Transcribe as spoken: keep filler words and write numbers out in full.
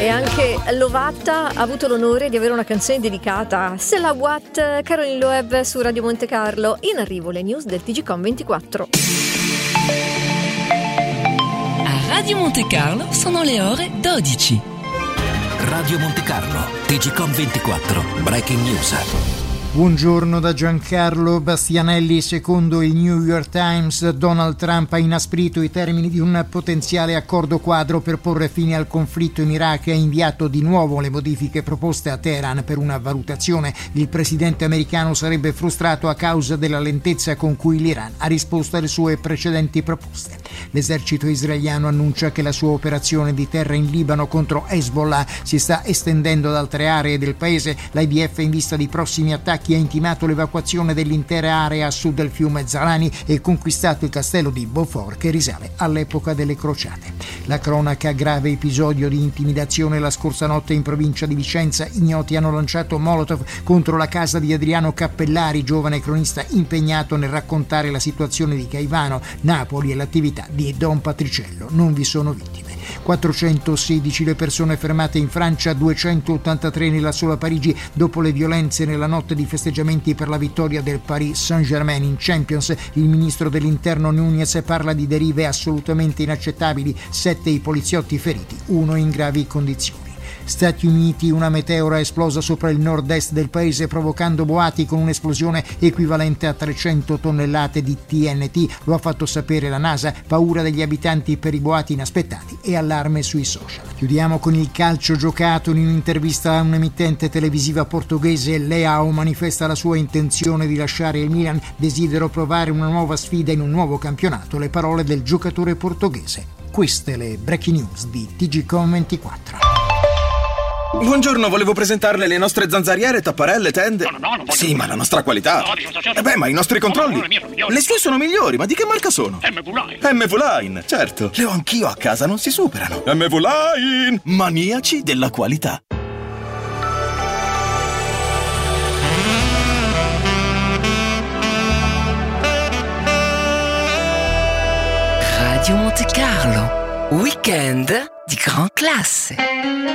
E anche Lovatta ha avuto l'onore di avere una canzone dedicata a Stella Watt, Caroline Loeb su Radio Monte Carlo. In arrivo le news del T G Com ventiquattro. A Radio Monte Carlo sono le ore dodici. Radio Monte Carlo, T G Com ventiquattro, Breaking News. Buongiorno da Giancarlo Bastianelli. Secondo il New York Times, Donald Trump ha inasprito i termini di un potenziale accordo quadro per porre fine al conflitto in Iraq e ha inviato di nuovo le modifiche proposte a Teheran per una valutazione. Il presidente americano sarebbe frustrato a causa della lentezza con cui l'Iran ha risposto alle sue precedenti proposte. L'esercito israeliano annuncia che la sua operazione di terra in Libano contro Hezbollah si sta estendendo ad altre aree del paese. L'I D F, in vista di prossimi attacchi, ha intimato l'evacuazione dell'intera area a sud del fiume Zalani e conquistato il castello di Beaufort, che risale all'epoca delle crociate. La cronaca: grave episodio di intimidazione la scorsa notte in provincia di Vicenza. Ignoti hanno lanciato molotov contro la casa di Adriano Cappellari, giovane cronista impegnato nel raccontare la situazione di Caivano, Napoli e l'attività di Don Patriciello. Non vi sono vittime. quattrocentosedici le persone fermate in Francia, duecentottantatré nella sola Parigi dopo le violenze nella notte di festeggiamenti per la vittoria del Paris Saint-Germain in Champions. Il ministro dell'interno Núñez parla di derive assolutamente inaccettabili. Sette i poliziotti feriti, uno in gravi condizioni. Stati Uniti: una meteora è esplosa sopra il nord-est del paese provocando boati con un'esplosione equivalente a trecento tonnellate di T N T. Lo ha fatto sapere la NASA. Paura degli abitanti per i boati inaspettati e allarme sui social. Chiudiamo con il calcio giocato. In un'intervista a un'emittente televisiva portoghese, Leao manifesta la sua intenzione di lasciare il Milan. Desidero provare una nuova sfida in un nuovo campionato. Le parole del giocatore portoghese. Queste le breaking news di T G Com ventiquattro. Buongiorno, volevo presentarle le nostre zanzariere, tapparelle, tende. No, no, no, non voglio. Sì, ma la nostra qualità. No, dice un sacerdote. Eh beh, ma i nostri controlli. No, no, le mie sono migliori. Le sue sono migliori, ma di che marca sono? M V Line. M V Line, certo. Le ho anch'io a casa, non si superano. M V Line, maniaci della qualità. Radio Monte Carlo, weekend di gran classe.